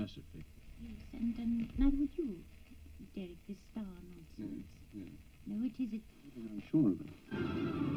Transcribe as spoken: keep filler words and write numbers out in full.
mercifully. Yes, and um, now would you, Derek, this star nonsense? Yes, yes. No, it is it. I'm sure of it.